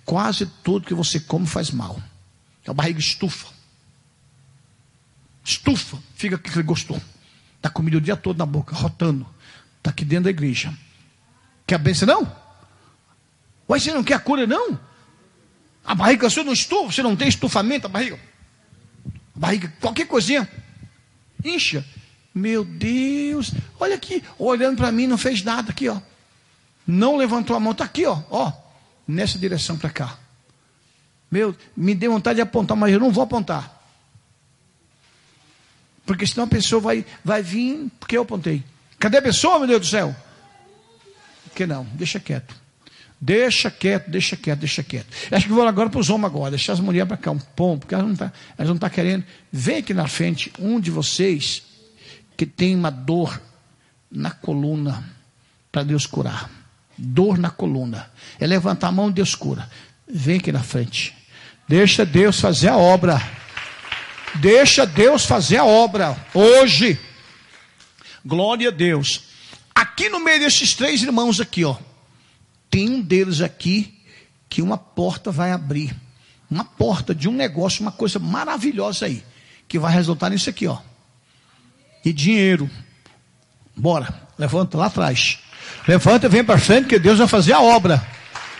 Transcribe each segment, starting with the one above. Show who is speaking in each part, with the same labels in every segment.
Speaker 1: quase tudo que você come faz mal. A barriga estufa. Estufa, fica aquele gosto da comida o dia todo na boca, rotando. Está aqui dentro da igreja. Quer a bênção não? Ué, você não quer a cura não? A barriga, você não estufa, você não tem estufamento, a barriga, qualquer coisinha, incha. Meu Deus, olha aqui, olhando para mim, não fez nada aqui, ó. Não levantou a mão, está aqui, ó, nessa direção para cá. Me deu vontade de apontar, mas eu não vou apontar. Porque senão a pessoa vai vir, porque eu apontei. Cadê a pessoa, meu Deus do céu? Que não, deixa quieto. Deixa quieto. Acho que vou agora para os homens agora, deixar as mulheres para cá um pouco, porque elas não estão querendo. Vem aqui na frente, um de vocês que tem uma dor na coluna, para Deus curar. Dor na coluna. É levantar a mão e Deus cura. Vem aqui na frente. Deixa Deus fazer a obra. Hoje. Glória a Deus. Aqui no meio desses 3 irmãos aqui, ó. Tem um deles aqui que uma porta vai abrir. Uma porta de um negócio, uma coisa maravilhosa aí. Que vai resultar nisso aqui, ó. E dinheiro. Bora, levanta lá atrás. Levanta e vem para frente que Deus vai fazer a obra.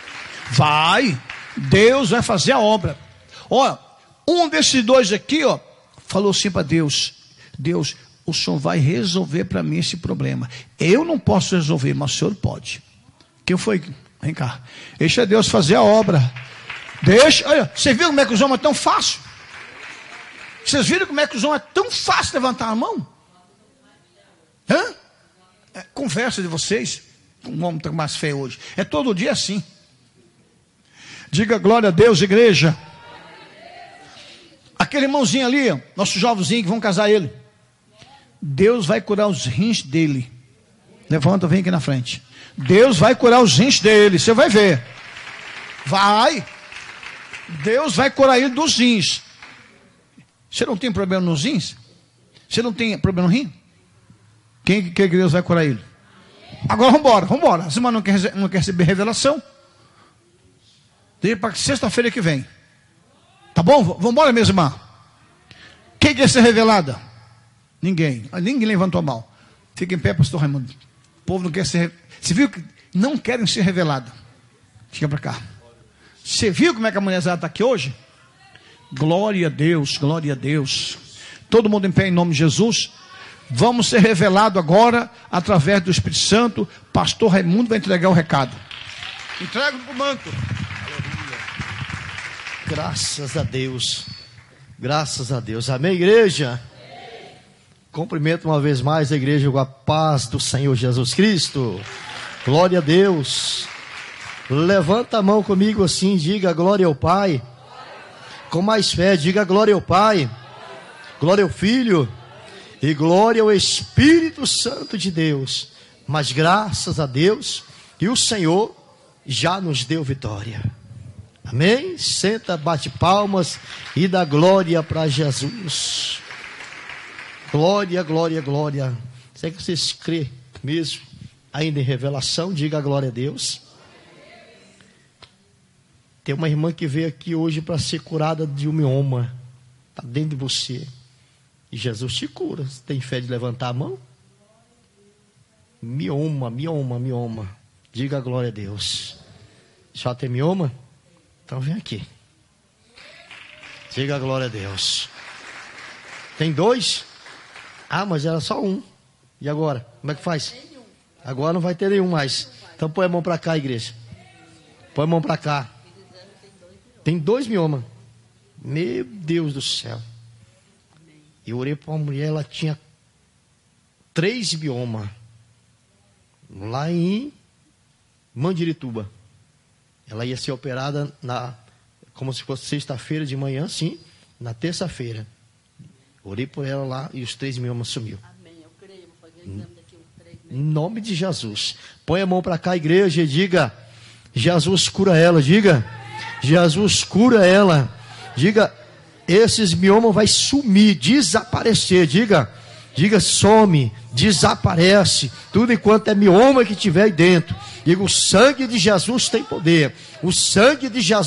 Speaker 1: Deus vai fazer a obra. Ó, um desses 2 aqui, ó, falou assim para Deus: Deus, o Senhor vai resolver para mim esse problema. Eu não posso resolver, mas o Senhor pode. Quem foi? Vem cá. Deixa Deus fazer a obra. Olha, você viu como é que os homens é tão fácil? Vocês viram como é que os homens é tão fácil levantar a mão? Conversa de vocês. Um homem está mais feio hoje. É todo dia assim. Diga glória a Deus, igreja. Aquele irmãozinho ali, ó, nosso jovenzinho que vão casar ele. Deus vai curar os rins dele. Levanta, vem aqui na frente. Deus vai curar os rins dele, você vai ver. Deus vai curar ele dos rins. Você não tem problema nos rins? Você não tem problema no rim? Quem que Deus vai curar ele? Agora vambora. A semana não quer receber revelação? Deixa para sexta-feira que vem. Tá bom? Vambora, minha irmã. Quem quer ser revelada? Ninguém levantou a mão. Fica em pé, pastor Raimundo. O povo não quer ser. Você viu que não querem ser revelados? Fica para cá. Você viu como é que a mulherzada está aqui hoje? Glória a Deus, glória a Deus. Todo mundo em pé em nome de Jesus. Vamos ser revelados agora através do Espírito Santo. Pastor Raimundo vai entregar o recado. Entrega o manto.
Speaker 2: Aleluia. Graças a Deus. Graças a Deus. Amém, igreja? Cumprimento uma vez mais a igreja com a paz do Senhor Jesus Cristo. Glória a Deus. Levanta a mão comigo assim, diga glória ao Pai. Com mais fé, diga glória ao Pai, glória ao Filho e glória ao Espírito Santo de Deus. Mas graças a Deus que o Senhor já nos deu vitória. Amém? Senta, bate palmas e dá glória para Jesus. Glória, glória, glória. Será que vocês crê mesmo ainda em revelação? Diga glória a Deus. Tem uma irmã que veio aqui hoje para ser curada de um mioma. Está dentro de você. E Jesus te cura. Você tem fé de levantar a mão? Mioma. Diga glória a Deus. Só tem mioma? Então vem aqui. Diga glória a Deus. Tem 2? Ah, mas era só um. E agora? Como é que faz? Agora não vai ter nenhum mais. Então põe a mão para cá, igreja. Põe a mão para cá. Tem 2 miomas. Meu Deus do céu. Eu orei para uma mulher, ela tinha 3 miomas. Lá em Mandirituba. Ela ia ser operada como se fosse sexta-feira de manhã, sim. Na terça-feira. Orei por ela lá e os 3 miomas sumiu. Amém. Eu creio. Vou fazer o exame daqui. Em nome de Jesus. Põe a mão para cá, igreja, e diga: Jesus cura ela. Diga: Jesus cura ela. Diga: esses miomas vai sumir, desaparecer. Diga: some, desaparece. Tudo enquanto é mioma que tiver aí dentro. Diga: o sangue de Jesus tem poder. O sangue de Jesus